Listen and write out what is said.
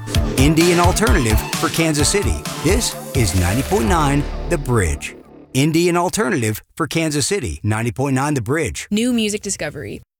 Indie and alternative for Kansas City. This is 90.9 The Bridge. Indie and alternative for Kansas City. 90.9 The Bridge. New music discovery.